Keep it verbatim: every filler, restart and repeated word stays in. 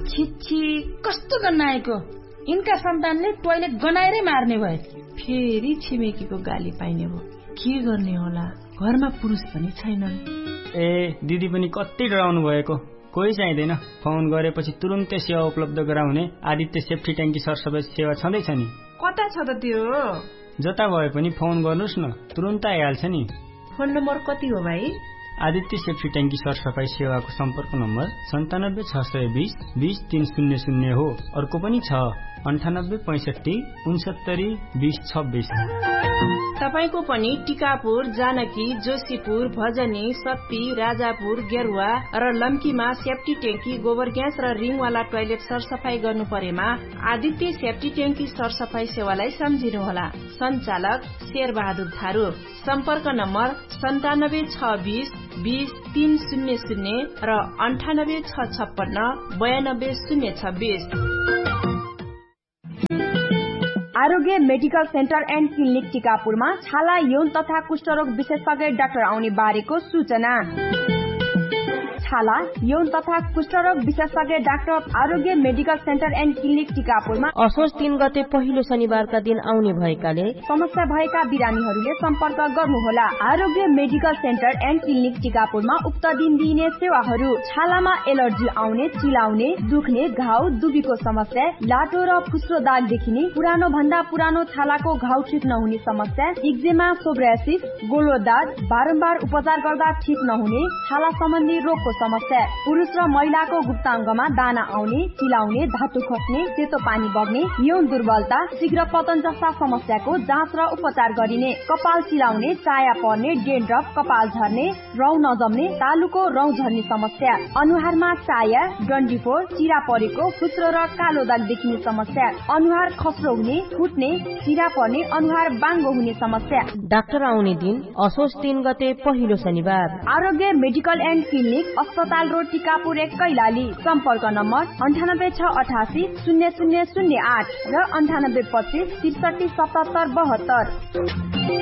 छिछि कस्तो गन्नाएको। यिनका सन्तानले टोयलेट गनाएरै मार्ने भए। फेरि छिमेकीको गाली पाइने भयो। के गर्ने होला, घरमा पुरुष पनि छैनन्। ए दिदी पनि कति डराउनु भएको। कोही चाहिँदैन, फोन गरेपछि तुरुन्तै सेवा उपलब्ध गराउने आदित्य सेफ्टी ट्याङ्की सरसफाई सेवा छँदैछ नि। कता छ त त्यो? जता भए पनि फोन गर्नुहोस् न, तुरुन्त आइहाल्छ नि। फोन नम्बर कति हो भाइ? आदित्य सेफ्टी ट्याङ्की सरसफाई सेवाको सम्पर्क नम्बर सन्तानब्बे छ सय बिस बिस तीन शून्य शून्य हो। अर्को पनि छ अन्ठानब्बे पैंसठी उनसत्तरी बीस छब्बीस। तपाईको पनि टिकापुर, जानकी, जोशीपुर, भजनी, सत्ती, राजापुर, गेरुवा र लम्कीमा सेफ्टी ट्याङ्की, गोबर ग्यास र रिङवाला टोयलेट सरसफाई गर्नु परेमा आदित्य सेफ्टी ट्याङ्की सरसफाई सेवालाई सम्झिनुहोला। सञ्चालक शेरबहादुर थारू। सम्पर्क नम्बर सन्तानब्बे छ बीस बीस तीन शून्य शून्य र अन्ठानब्बे छ छप्पन्न बयानब्बे शून्य छब्बीस। आरोग्य मेडिकल सेन्टर एन्ड क्लिनिक टिकापुरमा छाला, यौन तथा कुष्ठरोग विशेषज्ञ डाक्टर आउने बारेको सूचना। छाला, यौन तथा कुष्ठरोग विशेषज्ञ doctor Aarogya medical centre and clinic टिकापुरमा असोज तीन गते पहिलो शनिबारका दिन आउने भएकाले समस्या भएका बिरामीहरूले सम्पर्क गर्नुहोला। आरोग्य मेडिकल सेन्टर एन्ड क्लिनिक टिकापुरमा उक्त दिन दिइने सेवाहरू: छालामा एलर्जी आउने, चिलाउने, दुख्ने, घाउ, दुबीको समस्या, लाटो र फुस्रो दाग देखिने, पुरानो भन्दा पुरानो छालाको घाउ ठिक नहुने समस्या, एक्जेमा, सोब्रासिस, गोलो दाग, बारम्बार उपचार गर्दा ठिक नहुने, छाला सम्बन्धी रोगको समस्या, पुरुष र महिलाको गुप्ताङ्गमा दाना आउने, चिलाउने, धातु खस्ने, सेतो पानी बग्ने, यौन दुर्बलता, शीघ्र पतन जस्ता समस्याको जाँच र उपचार गरिने, कपाल चिलाउने, चाया पर्ने, डेन्ड्रफ, कपाल झर्ने, रौँ नजम्ने, तालुको रौँ झर्ने समस्या, अनुहारमा चाया, डन्डीफोर, चिरा परेको, फुस्रो र कालो दाग देखिने समस्या, अनुहार खस्रो हुने, फुट्ने, चिरा पर्ने, अनुहार बाङ्गो हुने समस्या। डाक्टर आउने दिन असोज तीन गते पहिलो शनिबार। आरोग्य मेडिकल एन्ड क्लिनिक, अस्पताल रोड, टिकापुर एक, कैलाली। सम्पर्क नम्बर अन्ठानब्बे छ अठासी शून्य शून्य शून्य आठ र अन्ठानब्बे पच्चिस त्रिसठी सतहत्तर बहत्तर।